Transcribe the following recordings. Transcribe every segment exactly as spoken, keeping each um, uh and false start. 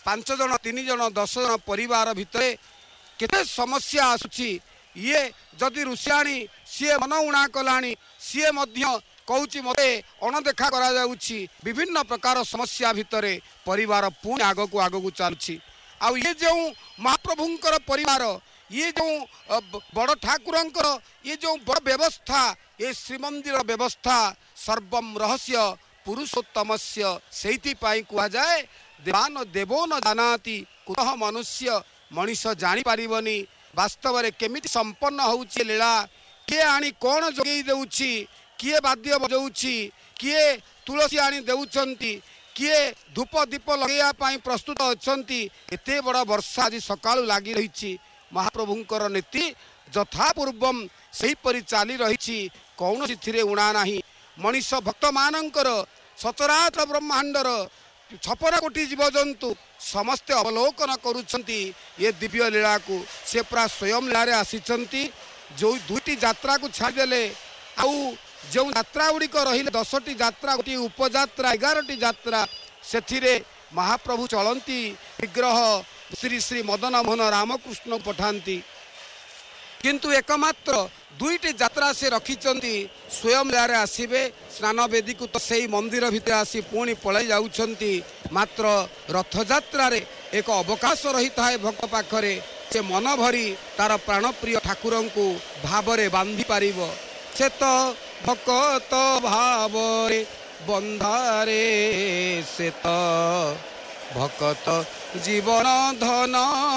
पांच जन तीन जन दस जन परिवार भितर केते समस्या आसुची ये जदि रुसियाणी सी मन उणा कलानी सी कहूँ मत अणदेखा करा जाउछि विभिन्न प्रकार समस्या भितर परिवार पुणी आग को आग को चलुछि आ ये जो महाप्रभुंकर परिवार ये जो बड़ ठाकुरंकर ये जो बड़ व्यवस्था ये श्रीमंदिर व्यवस्था सर्वम रहस्य पुरुषोत्तमस्य सेति पाई कुआ जाए देवान देवो न जानाति कुतः मनुष्य मनीष जानी पारिबनी वास्तव में केमिति संपन्न होउछि लीला किए आनी कौन जोगई देउछि किए वाद्य बजाउछि किए तुलसी आनी देउछंती किए धूप दीप लगैया पाई प्रस्तुत अछंती एते बड़ वर्षा आज सकाळु लागि रहिछि महाप्रभुंकर नीति यथा पूर्वम सही परि चाली रहिछि कौन थिरे उणा नाही मनीष भक्त मानकर सचराचर ब्रह्मांडर छपन कोटी जीवजंतु समस्ते अवलोकन करुछंती ये दिव्य लीला को से पूरा स्वयं लीला आसीचंती जो दुईटी यात्रा को छाड़देले आउ जो यात्रा गुड़िक रही दसटी यात्रा गोटे उपयात्रा एगारटी यात्रा से महाप्रभु चलती विग्रह श्री श्री मदन मोहन रामकृष्ण पठाती किंतु एकमात्र दुईटी यात्रा से रखिंट स्वयं लीला आसवे स्नान वेदी को तो सही मंदिर भितर आसी पुणी पलि जाउछंती मात्र रथयात्रा एक अवकाश रही था भक्त पाखरे से मन भरी तार प्राणप्रिय ठाकुर को भावरे बांधी पारिब से तो भक्त भावरे बंधारे से तो भक्त जीवन धन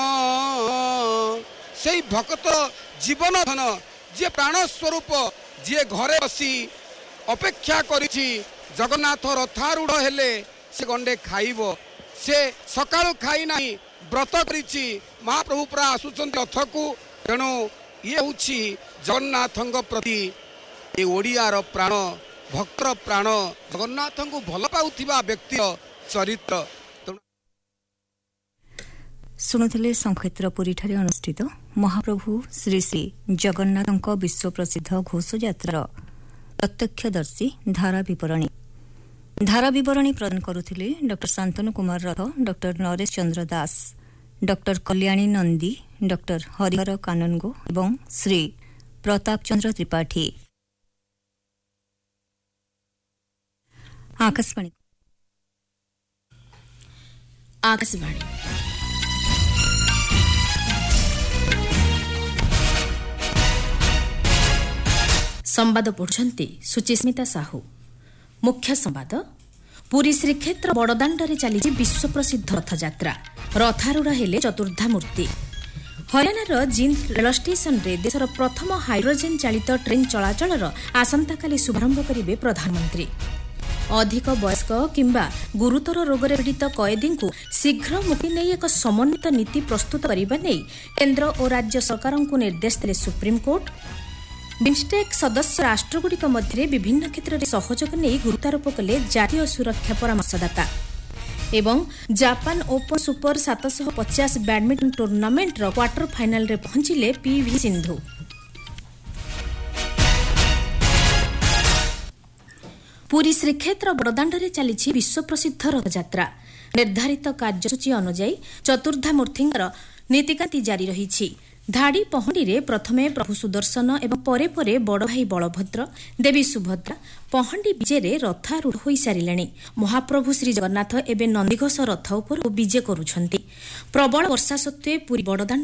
से भक्त जीवन धन जी प्राण स्वरूप जी घरे बसी अपेक्षा करिछि जगन्नाथ रथारूढ़ हेले से गंडे खाइब से सकाळु खाई नाही व्रत करिछि महाप्रभु पूरा आसुचंती रथ को तेणु ये होछि जगन्नाथंक प्रति ये ओडियार प्राण भक्तर प्राण जगन्नाथ को भल पाउथिबा व्यक्ति चरित्र शुणुले संक्षेत्रपुरी ठारे अनुष्ठित महाप्रभु श्री श्री जगन्नाथ विश्व प्रसिद्ध घोष यात्रा प्रत्यक्षदर्शी धारा विवरणी धारा विवरणी प्रदान करुथिले डॉक्टर शांतनु कुमार रथ डॉक्टर नरेश चंद्र दास डॉक्टर कल्याणी नंदी डॉक्टर हरिहर काननगो एवं श्री प्रताप चंद्र त्रिपाठी। आकाशवाणी आकाशवाणी संवाद पढ़ुछंती सुचिस्मिता साहू। मुख्य संवाद पुरी श्रीक्षेत्र बड़दाण्डरे चली विश्व प्रसिद्ध रथयात्रा रथारूढ़ हेले चतुर्धा मूर्ति। हरियाणार जिंद रेल स्टेशन रे देशर प्रथम हाइड्रोजेन चालित ट्रेन चलाचलर आसंताकाली शुभारंभ करिवे प्रधानमंत्री। अधिक वयस्क किंबा गुरुतर रोगरे पीड़ित कैदी को शीघ्र मुक्ति नहीं एक समन्वित नीति प्रस्तुत करने नहीं केन्द्र और राज्य सरकारों को निर्देश देले सुप्रीमकोर्ट। बिम्स्टेक सदस्य राष्ट्रगुड़िक मध्य विभिन्न क्षेत्र में सहयोग नहीं गुरुत्वारोप कले जातीय सुरक्षा परामर्शदाता। एवं जापान ओपन सुपर सात सौ पचास बैडमिंटन टूर्नामेंट क्वार्टर फाइनाल रे पहुंचिले पीवी सिंधु। पुरी श्रीक्षेत्र बड़दाण्डरे चली विश्व प्रसिद्ध रथयात्रा निर्धारित कार्यसूची अनुଯାୟୀ चतुर्धा मूर्तिंकर नीतिकांति जारी रही। धाड़ी पहंडी रे प्रथमे प्रभु सुदर्शन एवं परे परे बड़ भाई बलभद्र देवी सुभद्रा पहंडी विजेरे रथारूढ़ होई सारिलेनी। महाप्रभु श्री जगन्नाथ एवं नंदीघोष रथ उपर विजे करुछंती। प्रबल वर्षा सत्वे पुरी बड़दाण्ड